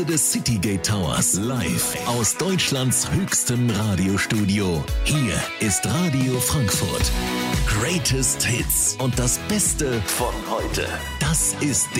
des Citygate Towers live aus Deutschlands höchstem Radiostudio. Hier ist Radio Frankfurt. Greatest Hits und das Beste von heute. Das ist